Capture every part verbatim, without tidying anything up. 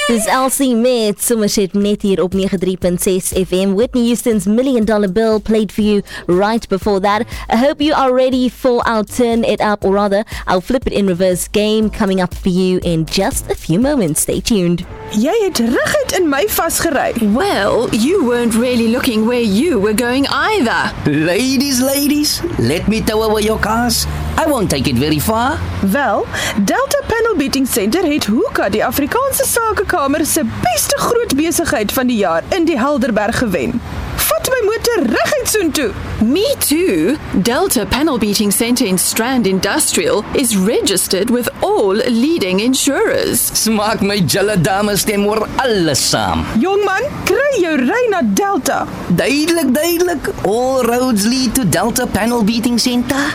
Dis Elsie met Sommerset net hier op ninety-three point six F M. Whitney Houston's Million Dollar Bill played for you right before that. I hope you are ready for our Turn It Up, or rather, our Flip It in Reverse game coming up for you in just a few moments. Stay tuned. Jy het reguit in my vasgery. Well, you weren't really looking where you were going either. Ladies, ladies, let me tow away your cars. I won't take it very far. Wel, Delta Panel Beating Center het Hoeka, die Afrikaanse Sakekamer se beste groot besigheid van die jaar in die Helderberg gewen. Vat my motor reguit soontoe. Me too. Delta Panel Beating Center in Strand Industrial is registered with all leading insurers. Smaak my julle dames stem oor alles saam. Jongman, kry jou ry na Delta. Duidelik, duidelik. All roads lead to Delta Panel Beating Center.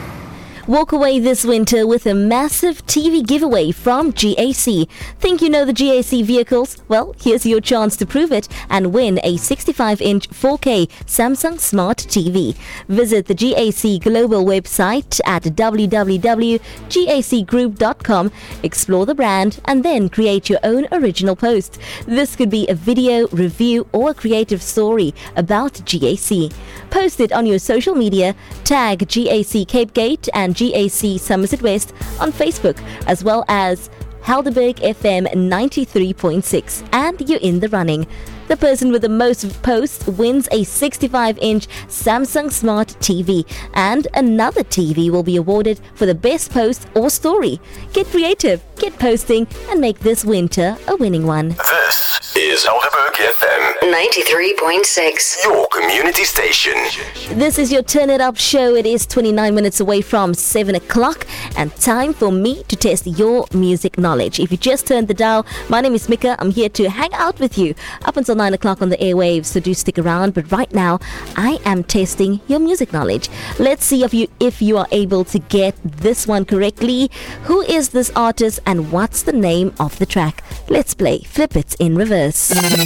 Walk away this winter with a massive T V giveaway from G A C. Think you know the G A C vehicles? Well, here's your chance to prove it and win a sixty-five inch four K Samsung Smart T V. Visit the G A C Global website at w w w dot g a c group dot com, explore the brand, and then create your own original post. This could be a video, review, or a creative story about G A C. Post it on your social media, tag G A C Cape Gate and G A C Somerset West on Facebook, as well as Helderberg F M ninety-three point six, and you're in the running. The person with the most posts wins a sixty-five inch Samsung Smart T V, and another T V will be awarded for the best post or story. Get creative, get posting, and make this winter a winning one. This is Helderberg F M ninety-three point six, your community station. This is your Turn It Up show. It is twenty-nine minutes away from seven o'clock, and time for me to test your music knowledge. If you just turned the dial, my name is Mika. I'm here to hang out with you up until nine o'clock on the airwaves, so do stick around. But right now, I am testing your music knowledge. Let's see if you if you are able to get this one correctly. Who is this artist and what's the name of the track? Let's play Flip It in Reverse.